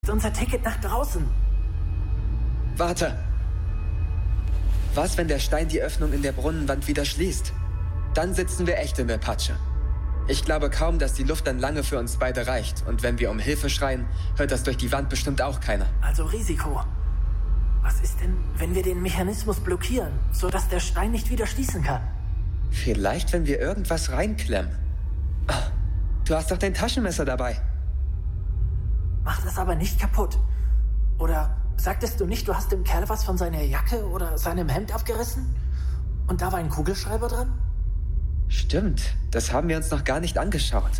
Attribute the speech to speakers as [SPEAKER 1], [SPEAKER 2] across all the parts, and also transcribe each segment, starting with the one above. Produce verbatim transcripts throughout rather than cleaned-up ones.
[SPEAKER 1] Unser Ticket nach draußen.
[SPEAKER 2] Warte. Was, wenn der Stein die Öffnung in der Brunnenwand wieder schließt? Dann sitzen wir echt in der Patsche. Ich glaube kaum, dass die Luft dann lange für uns beide reicht. Und wenn wir um Hilfe schreien, hört das durch die Wand bestimmt auch keiner.
[SPEAKER 1] Also Risiko. Was ist denn, wenn wir den Mechanismus blockieren, sodass der Stein nicht wieder schließen kann?
[SPEAKER 2] Vielleicht, wenn wir irgendwas reinklemmen. Ah, du hast doch dein Taschenmesser dabei.
[SPEAKER 1] Mach das aber nicht kaputt. Oder sagtest du nicht, du hast dem Kerl was von seiner Jacke oder seinem Hemd abgerissen? Und da war ein Kugelschreiber dran?
[SPEAKER 2] Stimmt, das haben wir uns noch gar nicht angeschaut.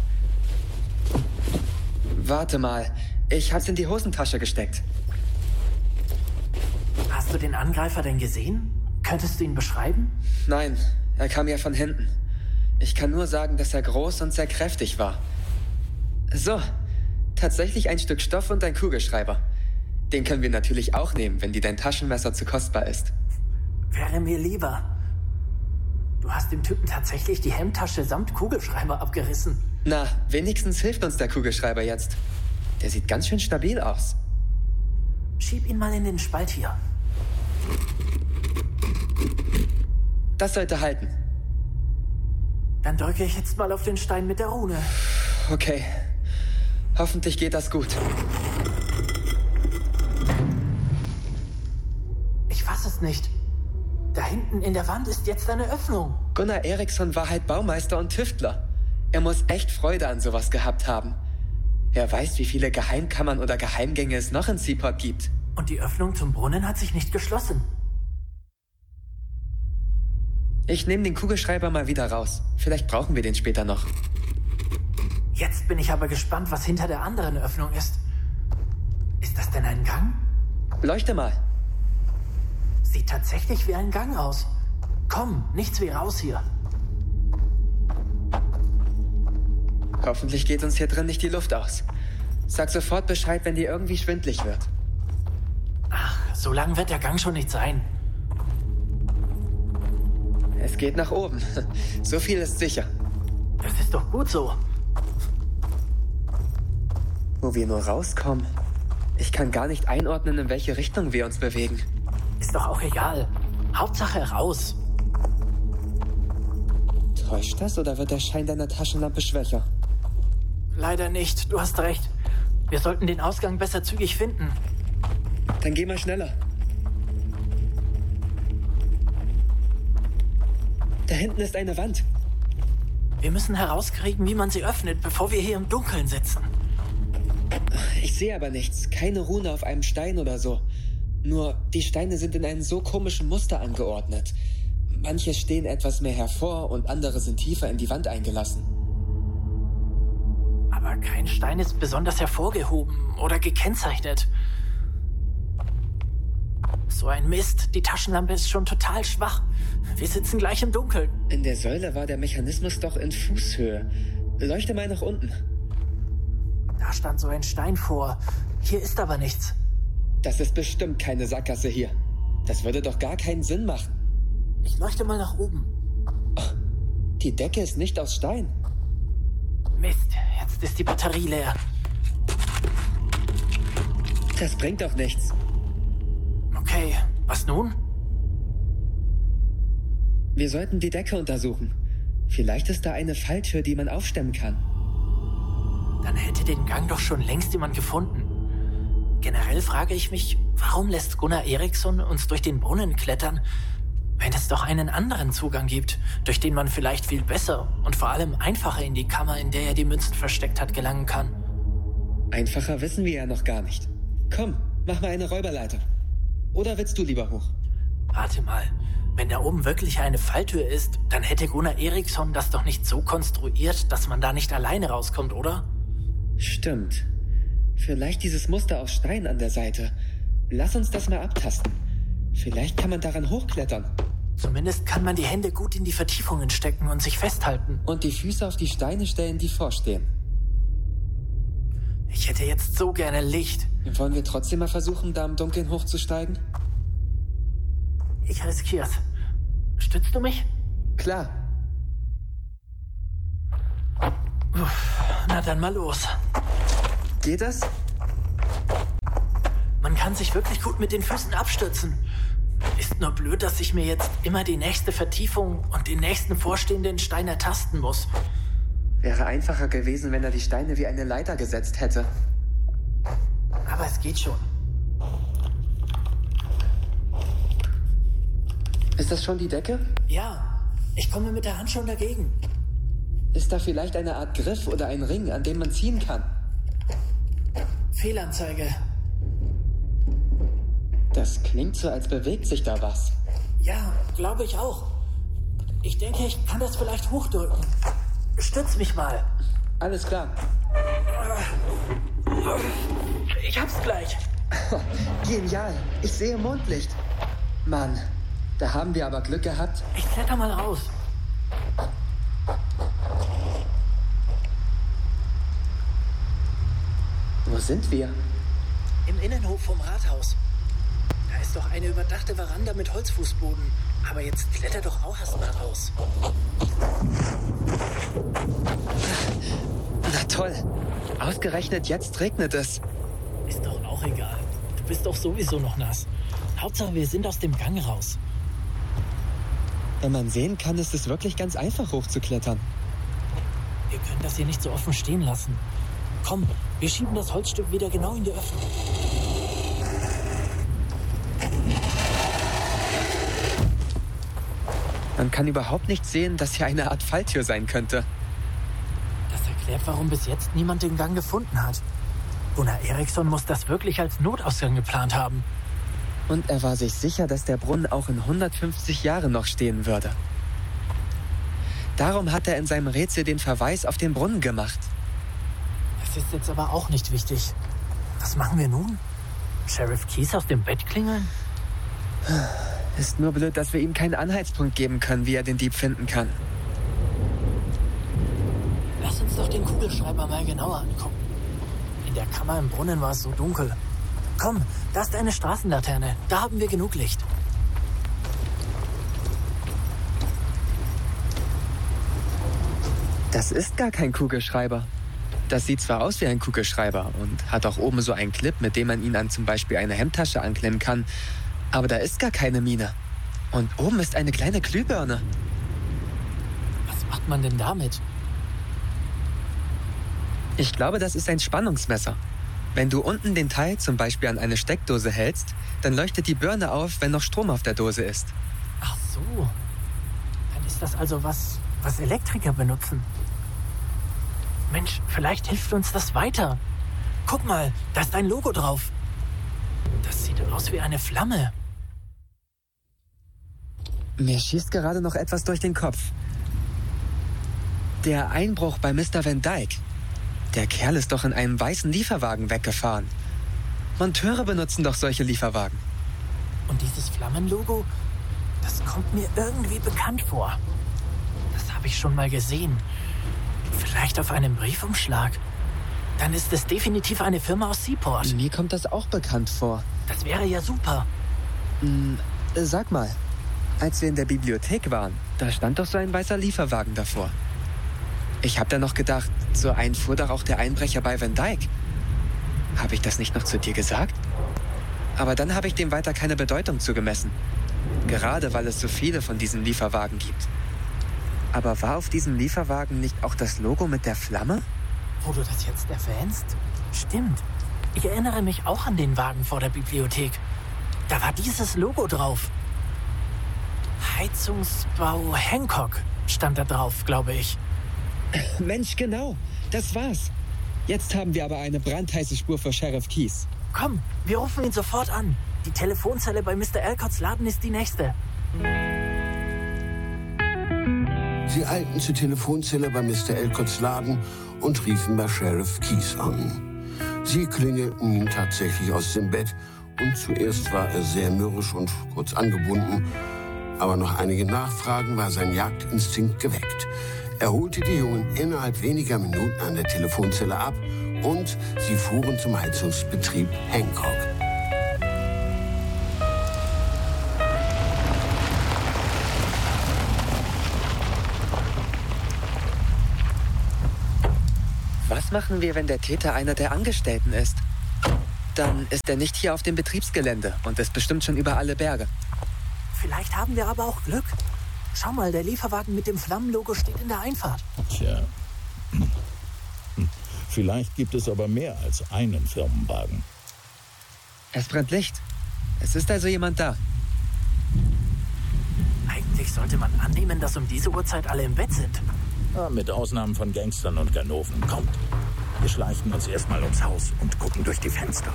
[SPEAKER 2] Warte mal, ich hab's in die Hosentasche gesteckt.
[SPEAKER 1] Hast du den Angreifer denn gesehen? Könntest du ihn beschreiben?
[SPEAKER 2] Nein, er kam ja von hinten. Ich kann nur sagen, dass er groß und sehr kräftig war. So, tatsächlich ein Stück Stoff und ein Kugelschreiber. Den können wir natürlich auch nehmen, wenn dir dein Taschenmesser zu kostbar ist.
[SPEAKER 1] Wäre mir lieber. Du hast dem Typen tatsächlich die Hemdtasche samt Kugelschreiber abgerissen.
[SPEAKER 2] Na, wenigstens hilft uns der Kugelschreiber jetzt. Der sieht ganz schön stabil aus.
[SPEAKER 1] Schieb ihn mal in den Spalt hier.
[SPEAKER 2] Das sollte halten.
[SPEAKER 1] Dann drücke ich jetzt mal auf den Stein mit der Rune.
[SPEAKER 2] Okay. Hoffentlich geht das gut.
[SPEAKER 1] Ich fass es nicht. Da hinten in der Wand ist jetzt eine Öffnung.
[SPEAKER 2] Gunnar Eriksson war halt Baumeister und Tüftler. Er muss echt Freude an sowas gehabt haben. Wer weiß, wie viele Geheimkammern oder Geheimgänge es noch in Seaport gibt.
[SPEAKER 1] Und die Öffnung zum Brunnen hat sich nicht geschlossen.
[SPEAKER 2] Ich nehme den Kugelschreiber mal wieder raus. Vielleicht brauchen wir den später noch.
[SPEAKER 1] Jetzt bin ich aber gespannt, was hinter der anderen Öffnung ist. Ist das denn ein Gang?
[SPEAKER 2] Leuchte mal.
[SPEAKER 1] Sieht tatsächlich wie ein Gang aus. Komm, nichts wie raus hier.
[SPEAKER 2] Hoffentlich geht uns hier drin nicht die Luft aus. Sag sofort Bescheid, wenn dir irgendwie schwindlig wird.
[SPEAKER 1] Ach, so lang wird der Gang schon nicht sein.
[SPEAKER 2] Es geht nach oben. So viel ist sicher.
[SPEAKER 1] Das ist doch gut so.
[SPEAKER 2] Wo wir nur rauskommen. Ich kann gar nicht einordnen, in welche Richtung wir uns bewegen.
[SPEAKER 1] Ist doch auch egal. Hauptsache raus.
[SPEAKER 2] Täuscht das oder wird der Schein deiner Taschenlampe schwächer?
[SPEAKER 1] Leider nicht, du hast recht. Wir sollten den Ausgang besser zügig finden.
[SPEAKER 2] Dann geh mal schneller. Da hinten ist eine Wand.
[SPEAKER 1] Wir müssen herauskriegen, wie man sie öffnet, bevor wir hier im Dunkeln sitzen.
[SPEAKER 2] Ich sehe aber nichts. Keine Rune auf einem Stein oder so. Nur, die Steine sind in einem so komischen Muster angeordnet. Manche stehen etwas mehr hervor und andere sind tiefer in die Wand eingelassen.
[SPEAKER 1] Aber kein Stein ist besonders hervorgehoben oder gekennzeichnet. So ein Mist. Die Taschenlampe ist schon total schwach. Wir sitzen gleich im Dunkeln.
[SPEAKER 2] In der Säule war der Mechanismus doch in Fußhöhe. Leuchte mal nach unten.
[SPEAKER 1] Da stand so ein Stein vor. Hier ist aber nichts.
[SPEAKER 2] Das ist bestimmt keine Sackgasse hier. Das würde doch gar keinen Sinn machen.
[SPEAKER 1] Ich leuchte mal nach oben.
[SPEAKER 2] Oh, die Decke ist nicht aus Stein.
[SPEAKER 1] Mist, jetzt ist die Batterie leer.
[SPEAKER 2] Das bringt doch nichts.
[SPEAKER 1] Okay, was nun?
[SPEAKER 2] Wir sollten die Decke untersuchen. Vielleicht ist da eine Falltür, die man aufstemmen kann.
[SPEAKER 1] Dann hätte den Gang doch schon längst jemand gefunden. Generell frage ich mich, warum lässt Gunnar Eriksson uns durch den Brunnen klettern, wenn es doch einen anderen Zugang gibt, durch den man vielleicht viel besser und vor allem einfacher in die Kammer, in der er die Münzen versteckt hat, gelangen kann.
[SPEAKER 2] Einfacher wissen wir ja noch gar nicht. Komm, mach mal eine Räuberleiter. Oder willst du lieber hoch?
[SPEAKER 1] Warte mal, wenn da oben wirklich eine Falltür ist, dann hätte Gunnar Eriksson das doch nicht so konstruiert, dass man da nicht alleine rauskommt, oder?
[SPEAKER 2] Stimmt. Vielleicht dieses Muster aus Stein an der Seite. Lass uns das mal abtasten. Vielleicht kann man daran hochklettern.
[SPEAKER 1] Zumindest kann man die Hände gut in die Vertiefungen stecken und sich festhalten.
[SPEAKER 2] Und die Füße auf die Steine stellen, die vorstehen.
[SPEAKER 1] Ich hätte jetzt so gerne Licht.
[SPEAKER 2] Wollen wir trotzdem mal versuchen, da im Dunkeln hochzusteigen?
[SPEAKER 1] Ich riskier's. Stützt du mich?
[SPEAKER 2] Klar.
[SPEAKER 1] Uff, na dann mal los.
[SPEAKER 2] Geht das?
[SPEAKER 1] Man kann sich wirklich gut mit den Füßen abstützen. Ist nur blöd, dass ich mir jetzt immer die nächste Vertiefung und den nächsten vorstehenden Stein ertasten muss.
[SPEAKER 2] Wäre einfacher gewesen, wenn er die Steine wie eine Leiter gesetzt hätte.
[SPEAKER 1] Aber es geht schon.
[SPEAKER 2] Ist das schon die Decke?
[SPEAKER 1] Ja, ich komme mit der Hand schon dagegen.
[SPEAKER 2] Ist da vielleicht eine Art Griff oder ein Ring, an dem man ziehen kann?
[SPEAKER 1] Fehlanzeige.
[SPEAKER 2] Das klingt so, als bewegt sich da was.
[SPEAKER 1] Ja, glaube ich auch. Ich denke, ich kann das vielleicht hochdrücken. Stütz mich mal.
[SPEAKER 2] Alles klar.
[SPEAKER 1] Ich hab's gleich.
[SPEAKER 2] Genial. Ich sehe Mondlicht. Mann, da haben wir aber Glück gehabt.
[SPEAKER 1] Ich kletter mal raus.
[SPEAKER 2] Wo sind wir?
[SPEAKER 1] Im Innenhof vom Rathaus. Da ist doch eine überdachte Veranda mit Holzfußboden. Aber jetzt kletter doch auch erst mal raus.
[SPEAKER 2] Na toll. Ausgerechnet jetzt regnet es.
[SPEAKER 1] Ist doch auch egal. Du bist doch sowieso noch nass. Hauptsache, wir sind aus dem Gang raus.
[SPEAKER 2] Wenn man sehen kann, ist es wirklich ganz einfach hochzuklettern.
[SPEAKER 1] Wir können das hier nicht so offen stehen lassen. Komm, wir schieben das Holzstück wieder genau in die Öffnung.
[SPEAKER 2] Man kann überhaupt nicht sehen, dass hier eine Art Falltür sein könnte.
[SPEAKER 1] Das erklärt, warum bis jetzt niemand den Gang gefunden hat. Gunnar Eriksson muss das wirklich als Notausgang geplant haben.
[SPEAKER 2] Und er war sich sicher, dass der Brunnen auch in hundertfünfzig Jahren noch stehen würde. Darum hat er in seinem Rätsel den Verweis auf den Brunnen gemacht.
[SPEAKER 1] Das ist jetzt aber auch nicht wichtig. Was machen wir nun? Sheriff Keys aus dem Bett klingeln?
[SPEAKER 2] Ist nur blöd, dass wir ihm keinen Anhaltspunkt geben können, wie er den Dieb finden kann.
[SPEAKER 1] Lass uns doch den Kugelschreiber mal genauer angucken. In der Kammer im Brunnen war es so dunkel. Komm, da ist eine Straßenlaterne. Da haben wir genug Licht.
[SPEAKER 2] Das ist gar kein Kugelschreiber. Das sieht zwar aus wie ein Kugelschreiber und hat auch oben so einen Clip, mit dem man ihn an zum Beispiel eine Hemdtasche anklemmen kann, aber da ist gar keine Mine. Und oben ist eine kleine Glühbirne.
[SPEAKER 1] Was macht man denn damit?
[SPEAKER 2] Ich glaube, das ist ein Spannungsmesser. Wenn du unten den Teil zum Beispiel an eine Steckdose hältst, dann leuchtet die Birne auf, wenn noch Strom auf der Dose ist.
[SPEAKER 1] Ach so. Dann ist das also was, was Elektriker benutzen. Mensch, vielleicht hilft uns das weiter. Guck mal, da ist ein Logo drauf. Das sieht aus wie eine Flamme.
[SPEAKER 2] Mir schießt gerade noch etwas durch den Kopf. Der Einbruch bei Mister Van Dyke. Der Kerl ist doch in einem weißen Lieferwagen weggefahren. Monteure benutzen doch solche Lieferwagen.
[SPEAKER 1] Und dieses Flammenlogo, das kommt mir irgendwie bekannt vor. Das habe ich schon mal gesehen. Vielleicht auf einem Briefumschlag. Dann ist es definitiv eine Firma aus Seaport.
[SPEAKER 2] Mir kommt das auch bekannt vor.
[SPEAKER 1] Das wäre ja super.
[SPEAKER 2] Hm, sag mal, als wir in der Bibliothek waren, da stand doch so ein weißer Lieferwagen davor. Ich hab da noch gedacht, so einen fuhr doch auch der Einbrecher bei Van Dyke. Habe ich das nicht noch zu dir gesagt? Aber dann habe ich dem weiter keine Bedeutung zugemessen. Gerade weil es so viele von diesen Lieferwagen gibt. Aber war auf diesem Lieferwagen nicht auch das Logo mit der Flamme?
[SPEAKER 1] Wo du das jetzt erwähnst? Stimmt. Ich erinnere mich auch an den Wagen vor der Bibliothek. Da war dieses Logo drauf. Heizungsbau Hancock stand da drauf, glaube ich.
[SPEAKER 2] Mensch, genau. Das war's. Jetzt haben wir aber eine brandheiße Spur für Sheriff Keys.
[SPEAKER 1] Komm, wir rufen ihn sofort an. Die Telefonzelle bei Mister Alcotts Laden ist die nächste.
[SPEAKER 3] Sie eilten zur Telefonzelle bei Mister Alcotts Laden und riefen bei Sheriff Keys an. Sie klingelten ihn tatsächlich aus dem Bett und zuerst war er sehr mürrisch und kurz angebunden. Aber nach einigen Nachfragen war sein Jagdinstinkt geweckt. Er holte die Jungen innerhalb weniger Minuten an der Telefonzelle ab und sie fuhren zum Heizungsbetrieb Hancock.
[SPEAKER 2] Was machen wir, wenn der Täter einer der Angestellten ist? Dann ist er nicht hier auf dem Betriebsgelände und ist bestimmt schon über alle Berge.
[SPEAKER 1] Vielleicht haben wir aber auch Glück. Schau mal, der Lieferwagen mit dem Flammenlogo steht in der Einfahrt.
[SPEAKER 4] Tja. Vielleicht gibt es aber mehr als einen Firmenwagen.
[SPEAKER 2] Es brennt Licht. Es ist also jemand da.
[SPEAKER 1] Eigentlich sollte man annehmen, dass um diese Uhrzeit alle im Bett sind.
[SPEAKER 4] Ja, mit Ausnahmen von Gangstern und Ganoven. Kommt, wir schleichen uns erstmal ums Haus und gucken durch die Fenster.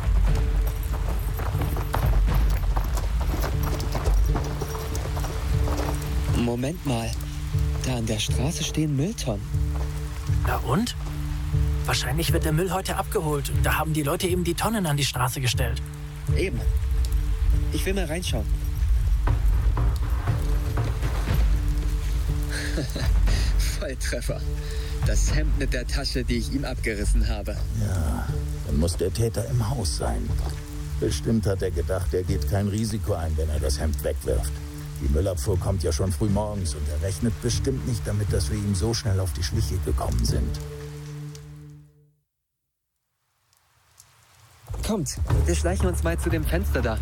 [SPEAKER 2] Moment mal. Da an der Straße stehen Mülltonnen.
[SPEAKER 1] Na und? Wahrscheinlich wird der Müll heute abgeholt und da haben die Leute eben die Tonnen an die Straße gestellt.
[SPEAKER 2] Eben. Ich will mal reinschauen. Volltreffer. Das Hemd mit der Tasche, die ich ihm abgerissen habe.
[SPEAKER 4] Ja, dann muss der Täter im Haus sein. Bestimmt hat er gedacht, er geht kein Risiko ein, wenn er das Hemd wegwirft. Die Müllabfuhr kommt ja schon früh morgens und er rechnet bestimmt nicht damit, dass wir ihm so schnell auf die Schliche gekommen sind.
[SPEAKER 2] Kommt, wir schleichen uns mal zu dem Fenster da.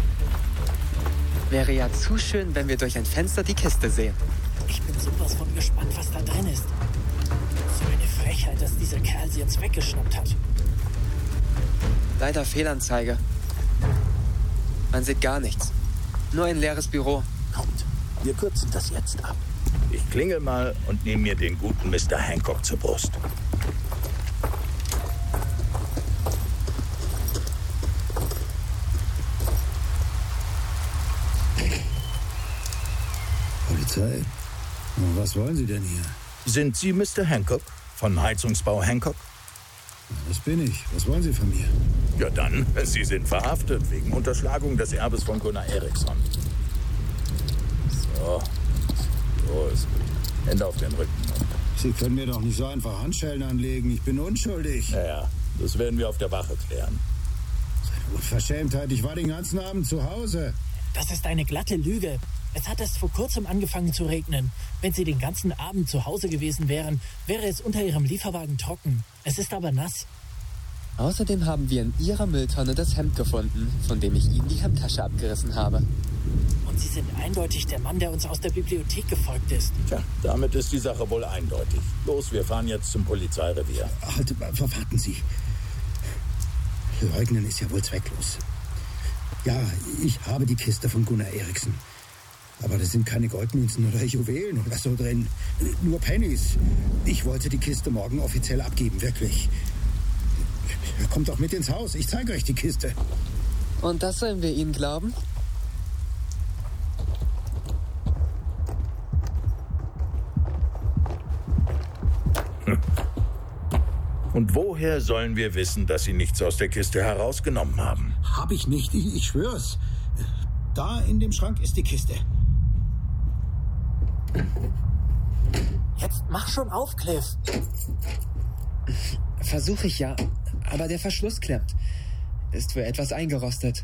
[SPEAKER 2] Wäre ja zu schön, wenn wir durch ein Fenster die Kiste sehen.
[SPEAKER 1] Ich bin sowas von gespannt, was da drin ist. So eine Frechheit, dass dieser Kerl sie jetzt weggeschnappt hat.
[SPEAKER 2] Leider Fehlanzeige. Man sieht gar nichts. Nur ein leeres Büro.
[SPEAKER 4] Kommt, wir kürzen das jetzt ab. Ich klingel mal und nehme mir den guten Mister Hancock zur Brust.
[SPEAKER 5] Polizei? Was wollen Sie denn hier?
[SPEAKER 4] Sind Sie Mister Hancock von Heizungsbau Hancock?
[SPEAKER 5] Das bin ich. Was wollen Sie von mir?
[SPEAKER 4] Ja dann, Sie sind verhaftet wegen Unterschlagung des Erbes von Gunnar Eriksson. So, so ist gut. Hände auf den Rücken.
[SPEAKER 5] Sie können mir doch nicht so einfach Handschellen anlegen. Ich bin unschuldig.
[SPEAKER 4] Ja, ja, das werden wir auf der Wache klären.
[SPEAKER 5] Seine Unverschämtheit. Ich war den ganzen Abend zu Hause.
[SPEAKER 1] Das ist eine glatte Lüge. Es hat erst vor kurzem angefangen zu regnen. Wenn Sie den ganzen Abend zu Hause gewesen wären, wäre es unter Ihrem Lieferwagen trocken. Es ist aber nass.
[SPEAKER 2] Außerdem haben wir in Ihrer Mülltonne das Hemd gefunden, von dem ich Ihnen die Hemdtasche abgerissen habe.
[SPEAKER 1] Und Sie sind eindeutig der Mann, der uns aus der Bibliothek gefolgt ist.
[SPEAKER 4] Tja, damit ist die Sache wohl eindeutig. Los, wir fahren jetzt zum Polizeirevier.
[SPEAKER 5] Halt, warten Sie. Leugnen ist ja wohl zwecklos. Ja, ich habe die Kiste von Gunnar Eriksson. Aber da sind keine Goldmünzen oder Juwelen oder so drin. Nur Pennies. Ich wollte die Kiste morgen offiziell abgeben, wirklich. Kommt doch mit ins Haus. Ich zeige euch die Kiste.
[SPEAKER 2] Und das sollen wir Ihnen glauben?
[SPEAKER 4] Und woher sollen wir wissen, dass Sie nichts aus der Kiste herausgenommen haben?
[SPEAKER 5] Hab ich nicht, ich, ich schwör's. Da in dem Schrank ist die Kiste.
[SPEAKER 1] Jetzt mach schon auf, Cliff.
[SPEAKER 2] Versuche ich ja, aber der Verschluss klemmt. Ist wohl etwas eingerostet.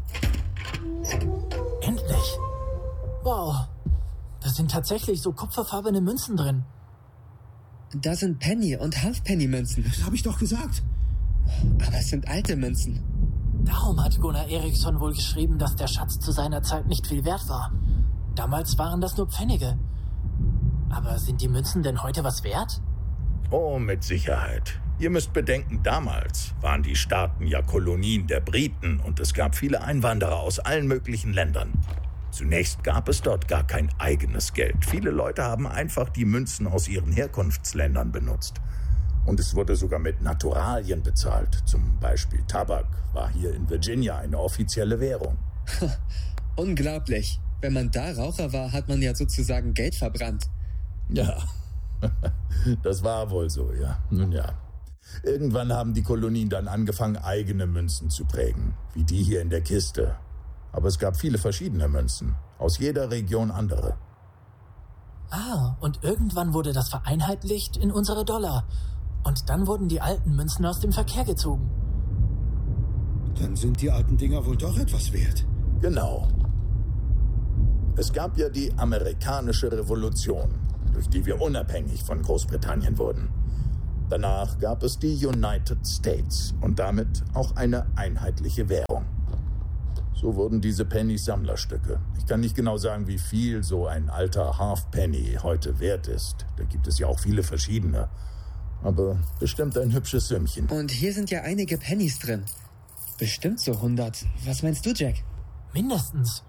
[SPEAKER 1] Endlich. Wow. Da sind tatsächlich so kupferfarbene Münzen drin.
[SPEAKER 2] Da sind Penny- und Halfpenny-Münzen.
[SPEAKER 5] Das habe ich doch gesagt.
[SPEAKER 2] Aber es sind alte Münzen.
[SPEAKER 1] Darum hat Gunnar Eriksson wohl geschrieben, dass der Schatz zu seiner Zeit nicht viel wert war. Damals waren das nur Pfennige. Aber sind die Münzen denn heute was wert?
[SPEAKER 4] Oh, mit Sicherheit. Ihr müsst bedenken, damals waren die Staaten ja Kolonien der Briten und es gab viele Einwanderer aus allen möglichen Ländern. Zunächst gab es dort gar kein eigenes Geld. Viele Leute haben einfach die Münzen aus ihren Herkunftsländern benutzt. Und es wurde sogar mit Naturalien bezahlt. Zum Beispiel Tabak war hier in Virginia eine offizielle Währung.
[SPEAKER 2] Unglaublich. Wenn man da Raucher war, hat man ja sozusagen Geld verbrannt.
[SPEAKER 4] Ja, das war wohl so, ja. Nun ja. Irgendwann haben die Kolonien dann angefangen, eigene Münzen zu prägen, wie die hier in der Kiste. Aber es gab viele verschiedene Münzen, aus jeder Region andere.
[SPEAKER 1] Ah, und irgendwann wurde das vereinheitlicht in unsere Dollar. Und dann wurden die alten Münzen aus dem Verkehr gezogen.
[SPEAKER 5] Dann sind die alten Dinger wohl doch etwas wert.
[SPEAKER 4] Genau. Es gab ja die amerikanische Revolution, durch die wir unabhängig von Großbritannien wurden. Danach gab es die United States und damit auch eine einheitliche Währung. So wurden diese Pennies Sammlerstücke. Ich kann nicht genau sagen, wie viel so ein alter Halfpenny heute wert ist. Da gibt es ja auch viele verschiedene. Aber bestimmt ein hübsches Sümmchen.
[SPEAKER 2] Und hier sind ja einige Pennies drin. Bestimmt so hundert. Was meinst du, Jack?
[SPEAKER 1] Mindestens.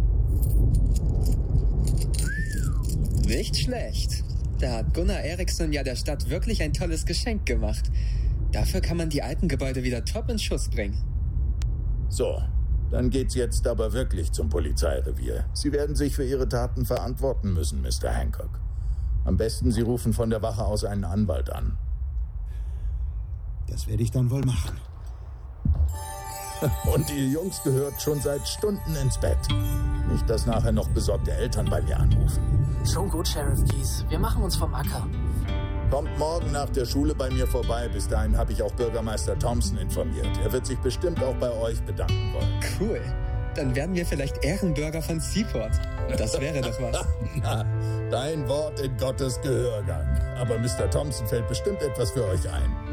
[SPEAKER 2] Nicht schlecht. Da hat Gunnar Eriksson ja der Stadt wirklich ein tolles Geschenk gemacht. Dafür kann man die alten Gebäude wieder top in Schuss bringen.
[SPEAKER 4] So, dann geht's jetzt aber wirklich zum Polizeirevier. Sie werden sich für Ihre Taten verantworten müssen, Mister Hancock. Am besten, Sie rufen von der Wache aus einen Anwalt an.
[SPEAKER 5] Das werde ich dann wohl machen.
[SPEAKER 4] Und ihr Jungs gehört schon seit Stunden ins Bett. Nicht, dass nachher noch besorgte Eltern bei mir anrufen.
[SPEAKER 1] Schon gut, Sheriff Keys. Wir machen uns vom Acker.
[SPEAKER 4] Kommt morgen nach der Schule bei mir vorbei. Bis dahin habe ich auch Bürgermeister Thompson informiert. Er wird sich bestimmt auch bei euch bedanken wollen.
[SPEAKER 2] Cool. Dann werden wir vielleicht Ehrenbürger von Seaport. Das wäre doch was.
[SPEAKER 4] Na, dein Wort in Gottes Gehörgang. Aber Mister Thompson fällt bestimmt etwas für euch ein.